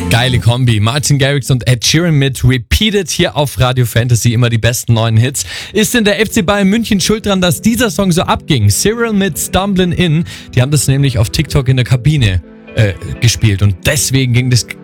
Geile Kombi. Martin Garrix und Ed Sheeran mit Repeated hier auf Radio Fantasy. Immer die besten neuen Hits. Ist denn der FC Bayern München schuld dran, dass dieser Song so abging? Cyril mit Stumblin' In. Die haben das nämlich auf TikTok in der Kabine gespielt. Und deswegen ging das